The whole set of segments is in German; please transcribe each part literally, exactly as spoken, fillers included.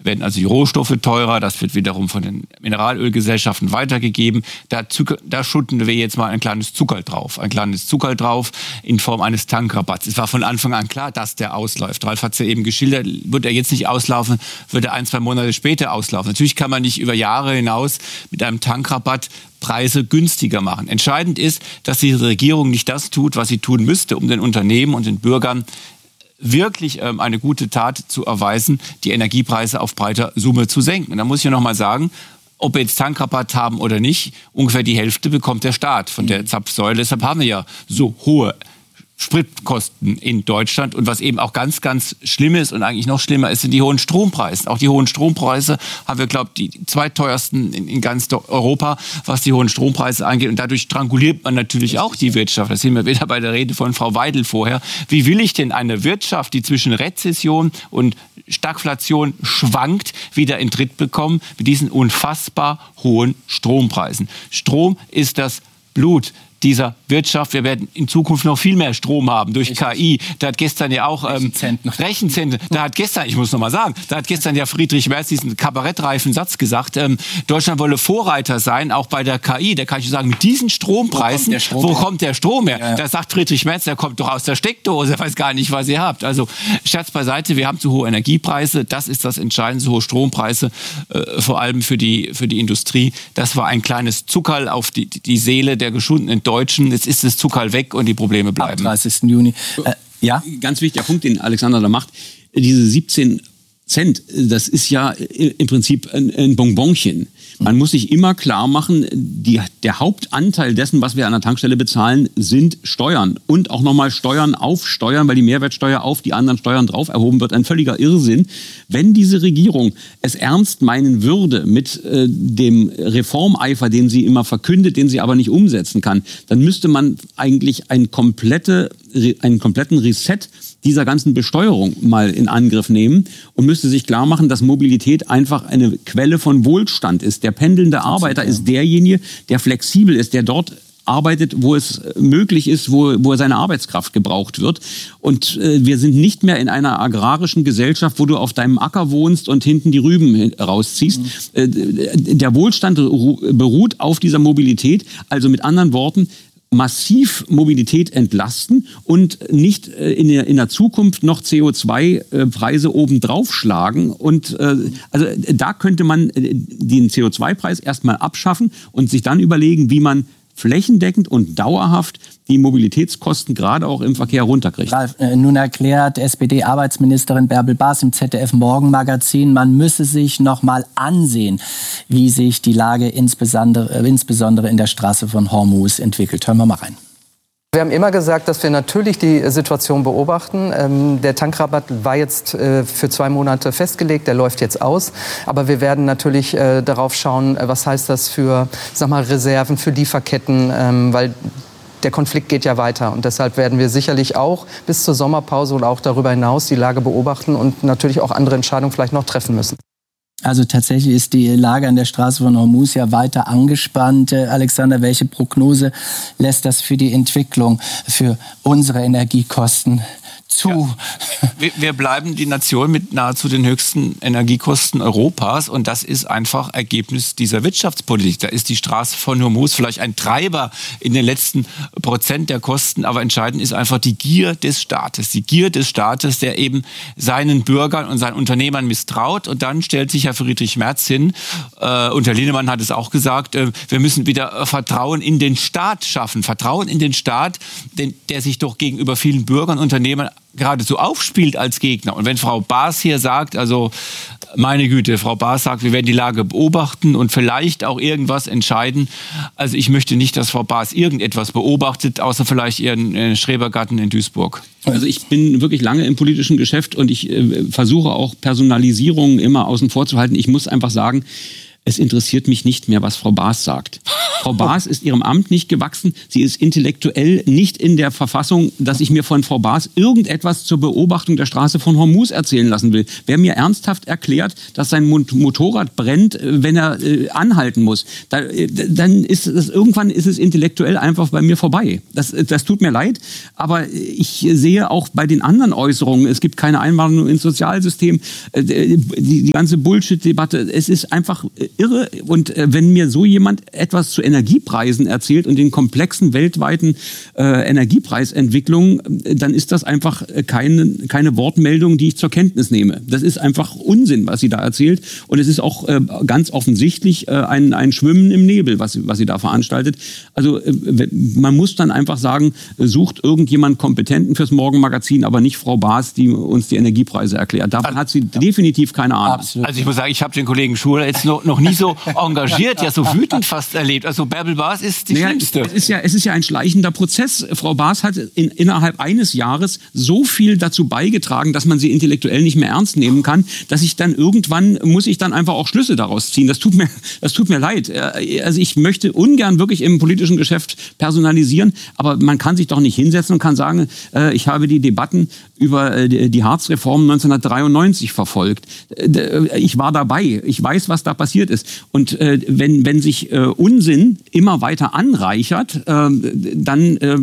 werden also die Rohstoffe teurer, das wird wiederum von den Mineralölgesellschaften weitergegeben. Da, da schütten wir jetzt mal ein kleines Zuckerl drauf, ein kleines Zuckerl drauf in Form eines Tankrabatts. Es war von Anfang an klar, dass der ausläuft. Ralf hat es ja eben geschildert, wird er jetzt nicht auslaufen, wird er ein, zwei Monate später auslaufen. Natürlich kann man nicht über Jahre hinaus mit einem Tankrabatt Preise günstiger machen. Entscheidend ist, dass die Regierung nicht das tut, was sie tun müsste, um den Unternehmen und den Bürgern wirklich ähm, eine gute Tat zu erweisen, die Energiepreise auf breiter Summe zu senken. Und da muss ich ja noch mal sagen, ob wir jetzt Tankrabatt haben oder nicht, ungefähr die Hälfte bekommt der Staat von der Zapfsäule. Deshalb haben wir ja so hohe Spritkosten in Deutschland. Und was eben auch ganz, ganz schlimm ist und eigentlich noch schlimmer ist, sind die hohen Strompreise. Auch die hohen Strompreise haben wir, glaube ich, die zweiteuersten in, in ganz Europa, was die hohen Strompreise angeht. Und dadurch stranguliert man natürlich auch die Wirtschaft. Das sehen wir wieder bei der Rede von Frau Weidel vorher. Wie will ich denn eine Wirtschaft, die zwischen Rezession und Stagflation schwankt, wieder in Tritt bekommen mit diesen unfassbar hohen Strompreisen? Strom ist das Blut dieser Wirtschaft. Wir werden in Zukunft noch viel mehr Strom haben durch K I. Da hat gestern ja auch ähm, Rechenzentren. Da hat gestern, ich muss noch mal sagen, da hat gestern ja Friedrich Merz diesen kabarettreifen Satz gesagt, ähm, Deutschland wolle Vorreiter sein, auch bei der K I. Da kann ich sagen, mit diesen Strompreisen, wo kommt der Strom, wo kommt der Strom her? Ja, ja. Da sagt Friedrich Merz, der kommt doch aus der Steckdose, er weiß gar nicht, was ihr habt. Also Scherz beiseite, wir haben zu hohe Energiepreise. Das ist das Entscheidende, zu hohe Strompreise, äh, vor allem für die, für die Industrie. Das war ein kleines Zuckerl auf die, die Seele der geschundenen Deutschen. Jetzt ist das Zuckerl weg und die Probleme bleiben. Am dreißigsten Juni. Äh, ja? Ganz wichtiger Punkt, den Alexander da macht. Diese siebzehn Cent, das ist ja im Prinzip ein, ein Bonbonchen. Man muss sich immer klar machen, die, der Hauptanteil dessen, was wir an der Tankstelle bezahlen, sind Steuern. Und auch nochmal Steuern auf Steuern, weil die Mehrwertsteuer auf die anderen Steuern drauf erhoben wird. Ein völliger Irrsinn. Wenn diese Regierung es ernst meinen würde mit äh, dem Reformeifer, den sie immer verkündet, den sie aber nicht umsetzen kann, dann müsste man eigentlich ein komplette, einen kompletten Reset dieser ganzen Besteuerung mal in Angriff nehmen und müsste sich klar machen, dass Mobilität einfach eine Quelle von Wohlstand ist. Der pendelnde Arbeiter ist derjenige, der flexibel ist, der dort arbeitet, wo es möglich ist, wo, wo seine Arbeitskraft gebraucht wird. Und äh, wir sind nicht mehr in einer agrarischen Gesellschaft, wo du auf deinem Acker wohnst und hinten die Rüben rausziehst. Mhm. Äh, der Wohlstand beruht auf dieser Mobilität. Also mit anderen Worten, massiv Mobilität entlasten und nicht äh, in, der, in der Zukunft noch C O zwei Preise obendrauf schlagen. Und äh, also da könnte man den C O zwei Preis erstmal abschaffen und sich dann überlegen, wie man flächendeckend und dauerhaft die Mobilitätskosten gerade auch im Verkehr runterkriegt. Ralf, äh, nun erklärt S P D-Arbeitsministerin Bärbel Baas im Z D F-Morgenmagazin, man müsse sich noch mal ansehen, wie sich die Lage insbesondere, äh, insbesondere in der Straße von Hormuz entwickelt. Hören wir mal rein. Wir haben immer gesagt, dass wir natürlich die Situation beobachten. Ähm, der Tankrabatt war jetzt äh, für zwei Monate festgelegt, der läuft jetzt aus. Aber wir werden natürlich äh, darauf schauen, äh, was heißt das für, sag mal, Reserven, für Lieferketten, ähm, weil der Konflikt geht ja weiter. Und deshalb werden wir sicherlich auch bis zur Sommerpause und auch darüber hinaus die Lage beobachten und natürlich auch andere Entscheidungen vielleicht noch treffen müssen. Also tatsächlich ist die Lage an der Straße von Hormuz ja weiter angespannt. Äh, Alexander, welche Prognose lässt das für die Entwicklung, für unsere Energiekosten zu? Ja. Wir, wir bleiben die Nation mit nahezu den höchsten Energiekosten Europas und das ist einfach Ergebnis dieser Wirtschaftspolitik. Da ist die Straße von Hormuz vielleicht ein Treiber in den letzten Prozent der Kosten, aber entscheidend ist einfach die Gier des Staates. Die Gier des Staates, der eben seinen Bürgern und seinen Unternehmern misstraut und dann stellt sich Herr Friedrich Merz hin, äh, und Herr Linnemann hat es auch gesagt, äh, wir müssen wieder äh, Vertrauen in den Staat schaffen. Vertrauen in den Staat, den, der sich doch gegenüber vielen Bürgern und Unternehmern geradezu aufspielt als Gegner. Und wenn Frau Baas hier sagt, also meine Güte, Frau Baas sagt, wir werden die Lage beobachten und vielleicht auch irgendwas entscheiden. Also ich möchte nicht, dass Frau Baas irgendetwas beobachtet, außer vielleicht ihren äh, Schrebergarten in Duisburg. Also ich bin wirklich lange im politischen Geschäft und ich äh, versuche auch Personalisierungen immer außen vor zu halten. Ich muss einfach sagen, Es interessiert mich nicht mehr, was Frau Baas sagt. Frau Baas ist ihrem Amt nicht gewachsen. Sie ist intellektuell nicht in der Verfassung, dass ich mir von Frau Baas irgendetwas zur Beobachtung der Straße von Hormuz erzählen lassen will. Wer mir ernsthaft erklärt, dass sein Motorrad brennt, wenn er äh, anhalten muss, da, äh, dann ist es irgendwann ist es intellektuell einfach bei mir vorbei. Das, das tut mir leid, aber ich sehe auch bei den anderen Äußerungen, es gibt keine Einwanderung ins Sozialsystem, äh, die, die ganze Bullshit-Debatte, es ist einfach irre. Und äh, wenn mir so jemand etwas zu Energiepreisen erzählt und den komplexen weltweiten äh, Energiepreisentwicklungen, äh, dann ist das einfach keine, keine Wortmeldung, die ich zur Kenntnis nehme. Das ist einfach Unsinn, was sie da erzählt. Und es ist auch äh, ganz offensichtlich äh, ein, ein Schwimmen im Nebel, was, was sie da veranstaltet. Also äh, man muss dann einfach sagen, sucht irgendjemand Kompetenten fürs Morgenmagazin, aber nicht Frau Baas, die uns die Energiepreise erklärt. Davon hat sie ja. definitiv keine Ahnung. Absolut. Also ich muss sagen, ich habe den Kollegen Schuler jetzt noch, noch nie so engagiert, ja so wütend fast erlebt. Also Bärbel Baas ist die naja, Schlimmste. Es ist, ja, es ist ja ein schleichender Prozess. Frau Baas hat in, innerhalb eines Jahres so viel dazu beigetragen, dass man sie intellektuell nicht mehr ernst nehmen kann, dass ich dann irgendwann, muss ich dann einfach auch Schlüsse daraus ziehen. Das tut mir, das tut mir leid. Also ich möchte ungern wirklich im politischen Geschäft personalisieren, aber man kann sich doch nicht hinsetzen und kann sagen, ich habe die Debatten über die Hartz-Reform neunzehnhundertdreiundneunzig verfolgt. Ich war dabei. Ich weiß, was da passiert ist. Und äh, wenn, wenn sich äh, Unsinn immer weiter anreichert, äh, dann äh,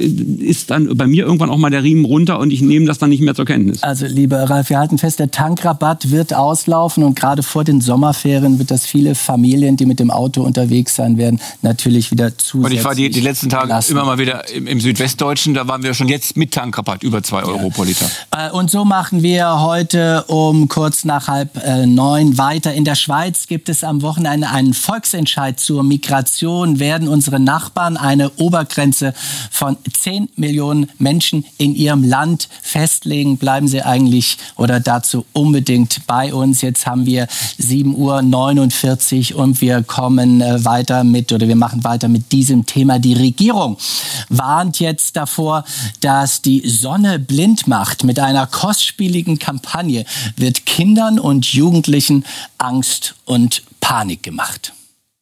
ist dann bei mir irgendwann auch mal der Riemen runter und ich nehme das dann nicht mehr zur Kenntnis. Also, lieber Ralf, wir halten fest, der Tankrabatt wird auslaufen und gerade vor den Sommerferien wird das viele Familien, die mit dem Auto unterwegs sein werden, natürlich wieder zusätzlich. Und ich war die, die letzten Tage lassen. immer mal wieder im, im Südwestdeutschen, da waren wir schon jetzt mit Tankrabatt über zwei Euro ja. pro Liter. Äh, und so machen wir heute um kurz nach halb äh, neun weiter. In der Schweiz gibt es am Wochenende einen Volksentscheid zur Migration. Werden unsere Nachbarn eine Obergrenze von zehn Millionen Menschen in ihrem Land festlegen? Bleiben Sie eigentlich oder dazu unbedingt bei uns. Jetzt haben wir sieben Uhr neunundvierzig und wir kommen äh, weiter mit oder wir machen weiter mit diesem Thema. Die Regierung warnt jetzt davor, dass die Sonne blind macht. Mit einer kostspieligen Kampagne wird Kindern und Jugendlichen Angst und Panik gemacht.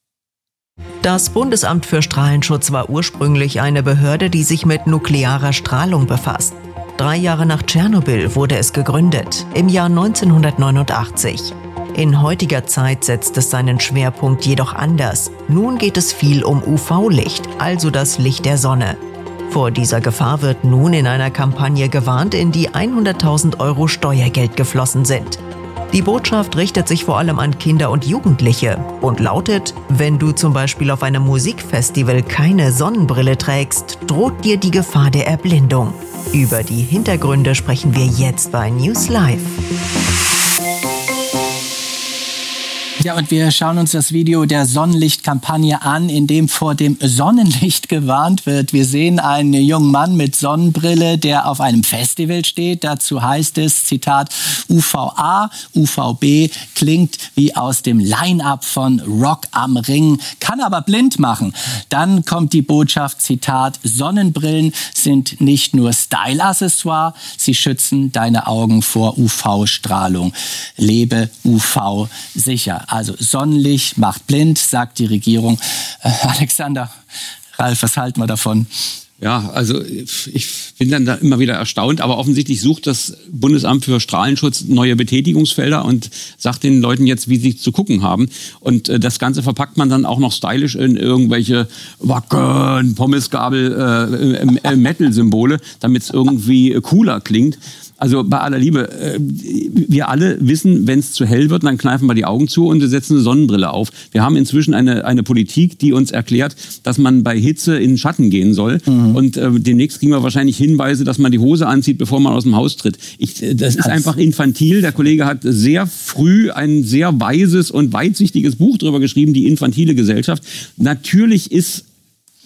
Das Bundesamt für Strahlenschutz war ursprünglich eine Behörde, die sich mit nuklearer Strahlung befasst. Drei Jahre nach Tschernobyl wurde es gegründet, im Jahr neunzehnhundertneunundachtzig. In heutiger Zeit setzt es seinen Schwerpunkt jedoch anders. Nun geht es viel um U V-Licht, also das Licht der Sonne. Vor dieser Gefahr wird nun in einer Kampagne gewarnt, in die hunderttausend Euro Steuergeld geflossen sind. Die Botschaft richtet sich vor allem an Kinder und Jugendliche und lautet: Wenn du zum Beispiel auf einem Musikfestival keine Sonnenbrille trägst, droht dir die Gefahr der Erblindung. Über die Hintergründe sprechen wir jetzt bei News Live. Ja, und wir schauen uns das Video der Sonnenlichtkampagne an, in dem vor dem Sonnenlicht gewarnt wird. Wir sehen einen jungen Mann mit Sonnenbrille, der auf einem Festival steht. Dazu heißt es, Zitat, U V A, U V B klingt wie aus dem Line-Up von Rock am Ring, kann aber blind machen. Dann kommt die Botschaft, Zitat, Sonnenbrillen sind nicht nur Style-Accessoire, sie schützen deine Augen vor U V-Strahlung. Lebe U V sicher. Also Sonnenlicht macht blind, sagt die Regierung. Äh, Alexander, Ralf, was halten wir davon? Ja, also ich bin dann da immer wieder erstaunt, aber offensichtlich sucht das Bundesamt für Strahlenschutz neue Betätigungsfelder und sagt den Leuten jetzt, wie sie zu gucken haben. Und äh, das Ganze verpackt man dann auch noch stylisch in irgendwelche Wacken, Pommesgabel, äh, äh, Metal-Symbole, damit es irgendwie cooler klingt. Also bei aller Liebe, äh, wir alle wissen, wenn es zu hell wird, dann kneifen wir die Augen zu und wir setzen eine Sonnenbrille auf. Wir haben inzwischen eine, eine Politik, die uns erklärt, dass man bei Hitze in den Schatten gehen soll. Mhm. Und äh, demnächst kriegen wir wahrscheinlich Hinweise, dass man die Hose anzieht, bevor man aus dem Haus tritt. Ich, äh, das ist also einfach infantil. Der Kollege hat sehr früh ein sehr weises und weitsichtiges Buch darüber geschrieben, die infantile Gesellschaft. Natürlich ist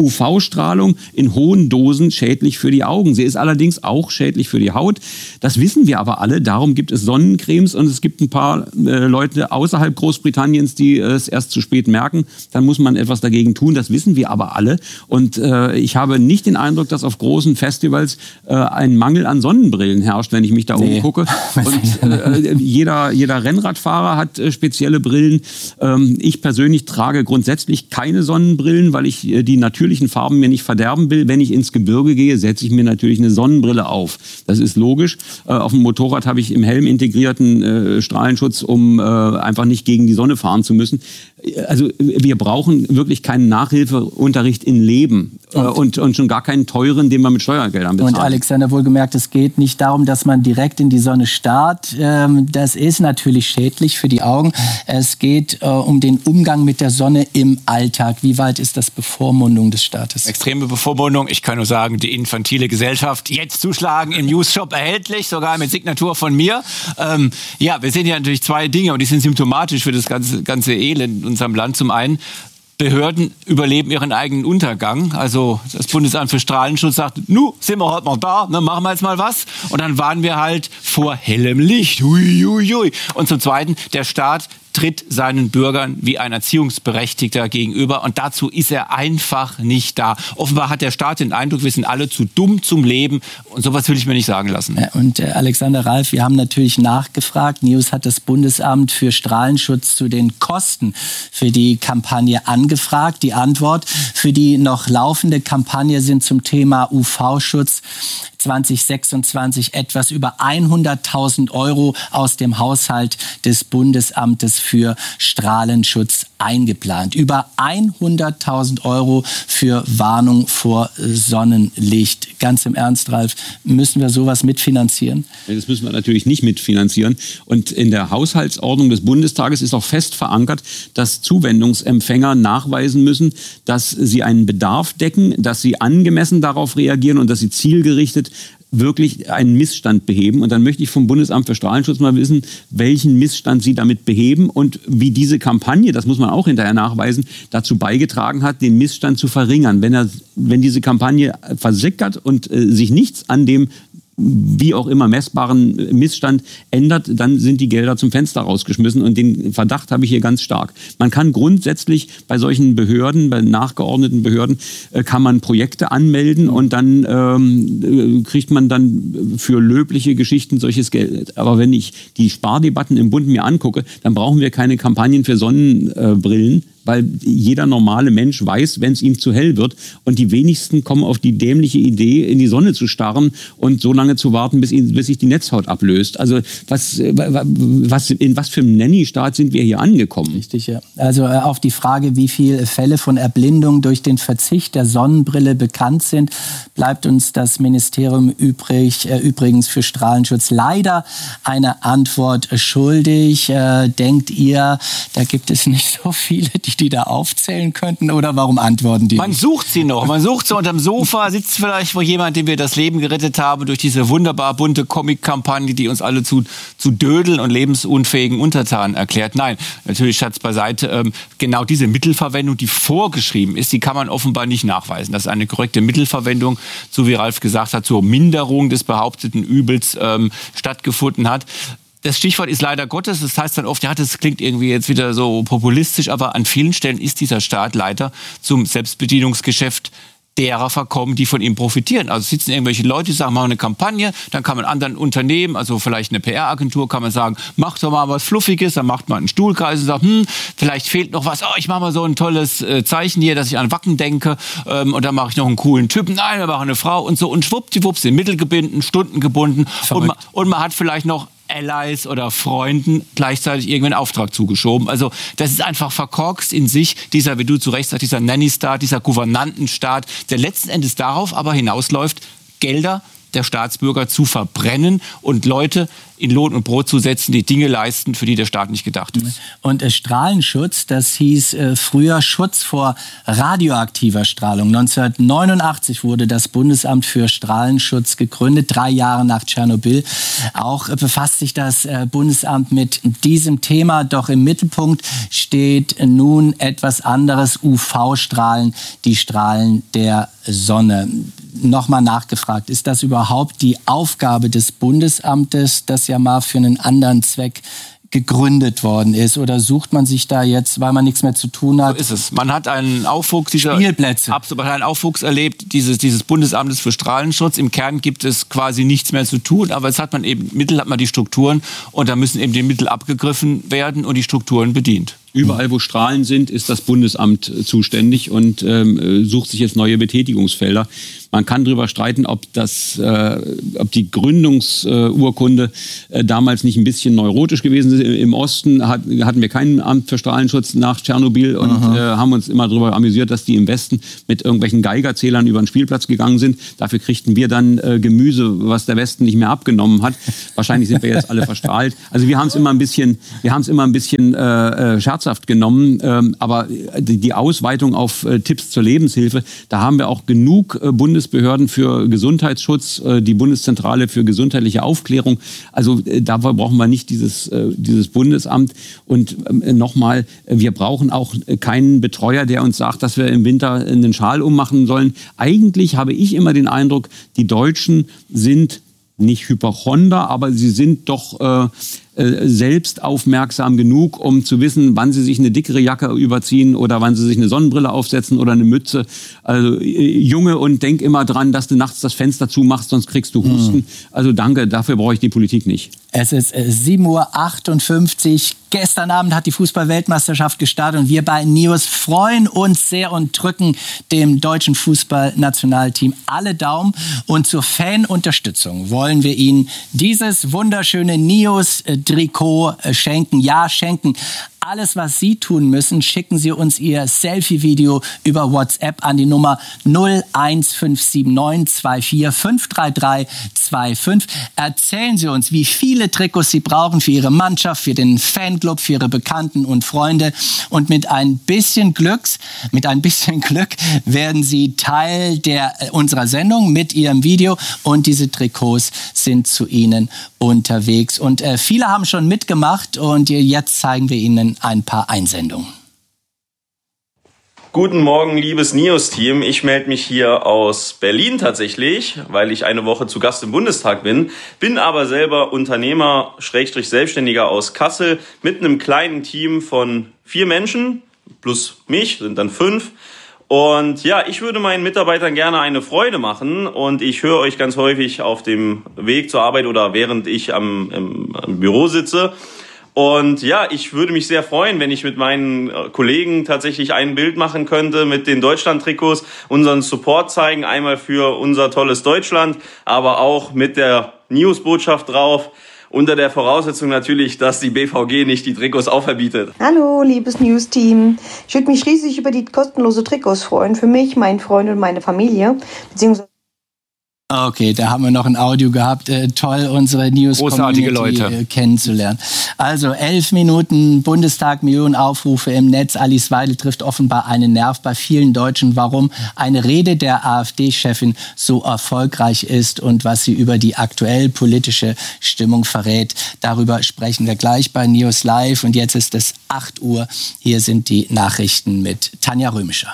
U V-Strahlung in hohen Dosen schädlich für die Augen. Sie ist allerdings auch schädlich für die Haut. Das wissen wir aber alle. Darum gibt es Sonnencremes und es gibt ein paar äh, Leute außerhalb Großbritanniens, die äh, es erst zu spät merken. Dann muss man etwas dagegen tun. Das wissen wir aber alle. Und äh, ich habe nicht den Eindruck, dass auf großen Festivals äh, ein Mangel an Sonnenbrillen herrscht, wenn ich mich da nee. umgucke. Und äh, jeder, jeder Rennradfahrer hat äh, spezielle Brillen. Ähm, ich persönlich trage grundsätzlich keine Sonnenbrillen, weil ich äh, die natürlichen Farben mir nicht verderben will. Wenn ich ins Gebirge gehe, setze ich mir natürlich eine Sonnenbrille auf. Das ist logisch. Äh, auf dem Motorrad habe ich im Helm integrierten äh, Strahlenschutz, um äh, einfach nicht gegen die Sonne fahren zu müssen. Also wir brauchen wirklich keinen Nachhilfeunterricht in Leben äh, und, und schon gar keinen teuren, den man mit Steuergeldern bezahlt. Und Alexander, wohlgemerkt, es geht nicht darum, dass man direkt in die Sonne starrt. Ähm, das ist natürlich schädlich für die Augen. Es geht äh, um den Umgang mit der Sonne im Alltag. Wie weit ist das Bevormundung des Staates? Extreme Bevormundung. Ich kann nur sagen, die infantile Gesellschaft, jetzt zuschlagen, im Newsshop erhältlich, sogar mit Signatur von mir. Ähm, ja, wir sehen ja natürlich zwei Dinge und die sind symptomatisch für das ganze, ganze Elend in unserem Land. Zum einen, Behörden überleben ihren eigenen Untergang. Also das Bundesamt für Strahlenschutz sagt, nu, sind wir heute mal da, ne, machen wir jetzt mal was. Und dann warnen wir halt vor hellem Licht. Hui, hui, hui. Und zum Zweiten, der Staat tritt seinen Bürgern wie ein Erziehungsberechtigter gegenüber und dazu ist er einfach nicht da. Offenbar hat der Staat den Eindruck, wir sind alle zu dumm zum Leben und sowas will ich mir nicht sagen lassen. Und äh, Alexander Ralf, wir haben natürlich nachgefragt. News hat das Bundesamt für Strahlenschutz zu den Kosten für die Kampagne angefragt. Die Antwort für die noch laufende Kampagne sind zum Thema U V-Schutz zwanzig sechsundzwanzig etwas über hunderttausend Euro aus dem Haushalt des Bundesamtes für Strahlenschutz eingeplant. Über hunderttausend Euro für Warnung vor Sonnenlicht. Ganz im Ernst, Ralf, müssen wir sowas mitfinanzieren? Das müssen wir natürlich nicht mitfinanzieren. Und in der Haushaltsordnung des Bundestages ist auch fest verankert, dass Zuwendungsempfänger nachweisen müssen, dass sie einen Bedarf decken, dass sie angemessen darauf reagieren und dass sie zielgerichtet wirklich einen Missstand beheben. Und dann möchte ich vom Bundesamt für Strahlenschutz mal wissen, welchen Missstand sie damit beheben und wie diese Kampagne, das muss man auch hinterher nachweisen, dazu beigetragen hat, den Missstand zu verringern. Wenn, er, wenn diese Kampagne versickert und äh, sich nichts an dem wie auch immer messbaren Missstand ändert, dann sind die Gelder zum Fenster rausgeschmissen und den Verdacht habe ich hier ganz stark. Man kann grundsätzlich bei solchen Behörden, bei nachgeordneten Behörden, äh, kann man Projekte anmelden und dann ähm, kriegt man dann für löbliche Geschichten solches Geld. Aber wenn ich die Spardebatten im Bund mir angucke, dann brauchen wir keine Kampagnen für Sonnenbrillen, weil jeder normale Mensch weiß, wenn es ihm zu hell wird und die wenigsten kommen auf die dämliche Idee, in die Sonne zu starren und so lange zu warten, bis, ihn, bis sich die Netzhaut ablöst. Also was, was, in was für einem Nanny-Staat sind wir hier angekommen? Richtig, ja. Also äh, auf die Frage, wie viele Fälle von Erblindung durch den Verzicht der Sonnenbrille bekannt sind, bleibt uns das Ministerium übrig, äh, übrigens für Strahlenschutz leider eine Antwort schuldig. Äh, denkt ihr, da gibt es nicht so viele, die die da aufzählen könnten, oder warum antworten die? Man sucht sie noch. Man sucht sie unterm Sofa, sitzt vielleicht wo jemand, dem wir das Leben gerettet haben durch diese wunderbar bunte Comic-Kampagne, die uns alle zu, zu Dödeln und lebensunfähigen Untertanen erklärt. Nein, natürlich, Schatz beiseite, ähm, genau diese Mittelverwendung, die vorgeschrieben ist, die kann man offenbar nicht nachweisen. Das ist eine korrekte Mittelverwendung, so wie Ralf gesagt hat, zur Minderung des behaupteten Übels ähm, stattgefunden hat. Das Stichwort ist leider Gottes. Das heißt dann oft, ja, das klingt irgendwie jetzt wieder so populistisch, aber an vielen Stellen ist dieser Staat leider zum Selbstbedienungsgeschäft derer verkommen, die von ihm profitieren. Also sitzen irgendwelche Leute, die sagen, machen eine Kampagne, dann kann man anderen Unternehmen, also vielleicht eine P R-Agentur, kann man sagen, macht doch mal was Fluffiges, dann macht man einen Stuhlkreis und sagt, hm, vielleicht fehlt noch was, oh, ich mache mal so ein tolles äh, Zeichen hier, dass ich an Wacken denke, ähm, und dann mache ich noch einen coolen Typen, nein, wir machen eine Frau und so, und schwuppdiwupps, sind Mittel gebunden, Stunden gebunden und man, und man hat vielleicht noch Allies oder Freunden gleichzeitig irgendeinen Auftrag zugeschoben. Also das ist einfach verkorkst in sich, dieser, wie du zu Recht sagst, dieser Nanny-Staat, dieser Gouvernantenstaat, der letzten Endes darauf aber hinausläuft, Gelder der Staatsbürger zu verbrennen und Leute in Lohn und Brot zu setzen, die Dinge leisten, für die der Staat nicht gedacht ist. Und äh, Strahlenschutz, das hieß äh, früher Schutz vor radioaktiver Strahlung. neunzehnhundertneunundachtzig wurde das Bundesamt für Strahlenschutz gegründet, drei Jahre nach Tschernobyl. Auch äh, befasst sich das äh, Bundesamt mit diesem Thema, doch im Mittelpunkt steht äh, nun etwas anderes, U V-Strahlen, die Strahlen der Sonne. Nochmal nachgefragt, ist das überhaupt die Aufgabe des Bundesamtes, das ja mal für einen anderen Zweck gegründet worden ist? Oder sucht man sich da jetzt, weil man nichts mehr zu tun hat? So ist es. Man hat einen Aufwuchs dieser Spielplätze. Absolut, man hat einen Aufwuchs erlebt, dieses, dieses Bundesamtes für Strahlenschutz. Im Kern gibt es quasi nichts mehr zu tun, aber es hat man eben, Mittel hat man die Strukturen und da müssen eben die Mittel abgegriffen werden und die Strukturen bedient. Überall, wo Strahlen sind, ist das Bundesamt zuständig und ähm, sucht sich jetzt neue Betätigungsfelder. Man kann darüber streiten, ob, das, äh, ob die Gründungsurkunde äh, damals nicht ein bisschen neurotisch gewesen ist. Im Osten hat, hatten wir kein Amt für Strahlenschutz nach Tschernobyl und äh, haben uns immer darüber amüsiert, dass die im Westen mit irgendwelchen Geigerzählern über den Spielplatz gegangen sind. Dafür kriegten wir dann äh, Gemüse, was der Westen nicht mehr abgenommen hat. Wahrscheinlich sind wir jetzt alle verstrahlt. Also wir haben es immer ein bisschen, wir haben es immer ein bisschen äh, scherzhaft genommen, ähm, aber die, die Ausweitung auf äh, Tipps zur Lebenshilfe, da haben wir auch genug äh, Bundesbehörden für Gesundheitsschutz, äh, die Bundeszentrale für gesundheitliche Aufklärung. Also äh, dafür brauchen wir nicht dieses, äh, dieses Bundesamt. Und äh, nochmal, wir brauchen auch keinen Betreuer, der uns sagt, dass wir im Winter einen Schal ummachen sollen. Eigentlich habe ich immer den Eindruck, die Deutschen sind nicht Hypochonder, aber sie sind doch äh, äh, selbst aufmerksam genug, um zu wissen, wann sie sich eine dickere Jacke überziehen oder wann sie sich eine Sonnenbrille aufsetzen oder eine Mütze. Also äh, Junge, und denk immer dran, dass du nachts das Fenster zumachst, sonst kriegst du Husten. Mhm. Also danke, dafür brauche ich die Politik nicht. Es ist äh, sieben Uhr achtundfünfzig. Gestern Abend hat die Fußball-Weltmeisterschaft gestartet und wir bei News freuen uns sehr und drücken dem deutschen Fußballnationalteam alle Daumen. Und zur Fanunterstützung wollen wir Ihnen dieses wunderschöne News-Trikot schenken. Ja, schenken. Alles, was Sie tun müssen, schicken Sie uns Ihr Selfie-Video über WhatsApp an die Nummer null eins fünf sieben neun zwei vier fünf drei drei zwei fünf. Erzählen Sie uns, wie viele Trikots Sie brauchen für Ihre Mannschaft, für den Fanclub, für Ihre Bekannten und Freunde. Und mit ein bisschen Glücks, mit ein bisschen Glück werden Sie Teil der, unserer Sendung mit Ihrem Video. Und diese Trikots sind zu Ihnen unterwegs. Und äh, viele haben schon mitgemacht und jetzt zeigen wir Ihnen ein paar Einsendungen. Guten Morgen, liebes News-Team. Ich melde mich hier aus Berlin tatsächlich, weil ich eine Woche zu Gast im Bundestag bin. Bin aber selber Unternehmer, Schrägstrich Selbstständiger aus Kassel mit einem kleinen Team von vier Menschen, plus mich, sind dann fünf. Und ja, ich würde meinen Mitarbeitern gerne eine Freude machen und ich höre euch ganz häufig auf dem Weg zur Arbeit oder während ich am, im, am Büro sitze. Und ja, ich würde mich sehr freuen, wenn ich mit meinen Kollegen tatsächlich ein Bild machen könnte mit den Deutschland-Trikots, unseren Support zeigen, einmal für unser tolles Deutschland, aber auch mit der News-Botschaft drauf, unter der Voraussetzung natürlich, dass die B V G nicht die Trikots aufverbietet. Hallo, liebes News-Team. Ich würde mich riesig über die kostenlose Trikots freuen, für mich, meinen Freund und meine Familie, beziehungsweise Okay, da haben wir noch ein Audio gehabt. Äh, toll, unsere News-Community äh, kennenzulernen. Also elf Minuten, Bundestag, Millionen Aufrufe im Netz. Alice Weidel trifft offenbar einen Nerv bei vielen Deutschen, warum eine Rede der AfD-Chefin so erfolgreich ist und was sie über die aktuell politische Stimmung verrät. Darüber sprechen wir gleich bei News Live. Und jetzt ist es acht Uhr. Hier sind die Nachrichten mit Tanja Römischer.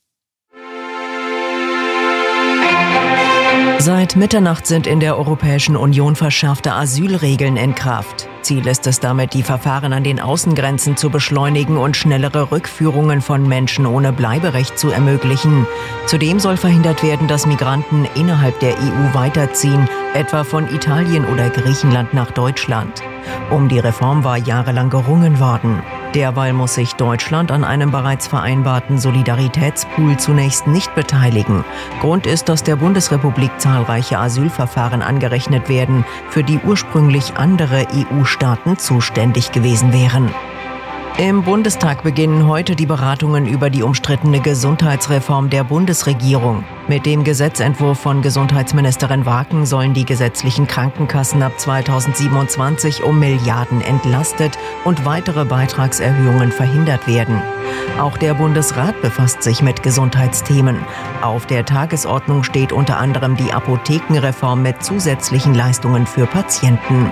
Seit Mitternacht sind in der Europäischen Union verschärfte Asylregeln in Kraft. Ziel ist es damit, die Verfahren an den Außengrenzen zu beschleunigen und schnellere Rückführungen von Menschen ohne Bleiberecht zu ermöglichen. Zudem soll verhindert werden, dass Migranten innerhalb der E U weiterziehen, etwa von Italien oder Griechenland nach Deutschland. Um die Reform war jahrelang gerungen worden. Derweil muss sich Deutschland an einem bereits vereinbarten Solidaritätspool zunächst nicht beteiligen. Grund ist, dass der Bundesrepublik zahlreiche Asylverfahren angerechnet werden, für die ursprünglich andere E U-Staaten zuständig gewesen wären. Im Bundestag beginnen heute die Beratungen über die umstrittene Gesundheitsreform der Bundesregierung. Mit dem Gesetzentwurf von Gesundheitsministerin Waken sollen die gesetzlichen Krankenkassen ab zweitausendsiebenundzwanzig um Milliarden entlastet und weitere Beitragserhöhungen verhindert werden. Auch der Bundesrat befasst sich mit Gesundheitsthemen. Auf der Tagesordnung steht unter anderem die Apothekenreform mit zusätzlichen Leistungen für Patienten.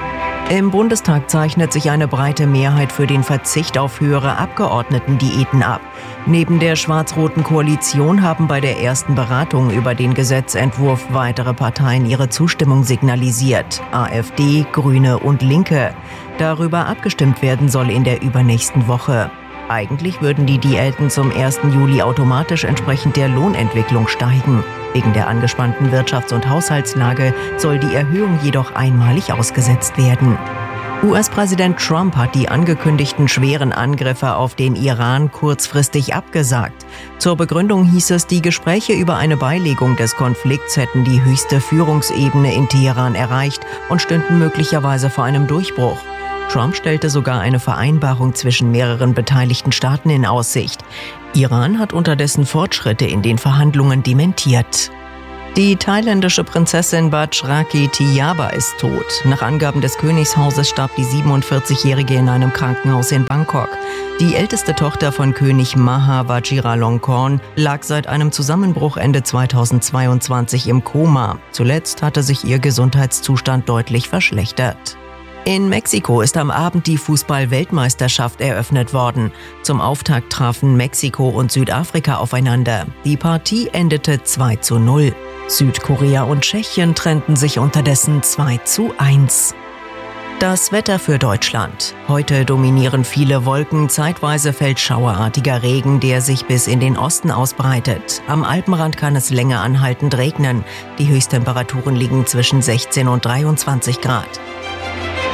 Im Bundestag zeichnet sich eine breite Mehrheit für den Verzicht auf höhere Abgeordnetendiäten ab. Neben der schwarz-roten Koalition haben bei der ersten Beratung über den Gesetzentwurf weitere Parteien ihre Zustimmung signalisiert. AfD, Grüne und Linke. Darüber abgestimmt werden soll in der übernächsten Woche. Eigentlich würden die Diäten zum ersten Juli automatisch entsprechend der Lohnentwicklung steigen. Wegen der angespannten Wirtschafts- und Haushaltslage soll die Erhöhung jedoch einmalig ausgesetzt werden. U S-Präsident Trump hat die angekündigten schweren Angriffe auf den Iran kurzfristig abgesagt. Zur Begründung hieß es, die Gespräche über eine Beilegung des Konflikts hätten die höchste Führungsebene in Teheran erreicht und stünden möglicherweise vor einem Durchbruch. Trump stellte sogar eine Vereinbarung zwischen mehreren beteiligten Staaten in Aussicht. Iran hat unterdessen Fortschritte in den Verhandlungen dementiert. Die thailändische Prinzessin Bajraki Tiyaba ist tot. Nach Angaben des Königshauses starb die siebenundvierzigjährige in einem Krankenhaus in Bangkok. Die älteste Tochter von König Maha Vajiralongkorn lag seit einem Zusammenbruch Ende zweitausendzweiundzwanzig im Koma. Zuletzt hatte sich ihr Gesundheitszustand deutlich verschlechtert. In Mexiko ist am Abend die Fußball-Weltmeisterschaft eröffnet worden. Zum Auftakt trafen Mexiko und Südafrika aufeinander. Die Partie endete zwei zu null. Südkorea und Tschechien trennten sich unterdessen zwei zu eins. Das Wetter für Deutschland. Heute dominieren viele Wolken, zeitweise fällt schauerartiger Regen, der sich bis in den Osten ausbreitet. Am Alpenrand kann es länger anhaltend regnen. Die Höchsttemperaturen liegen zwischen sechzehn und dreiundzwanzig Grad.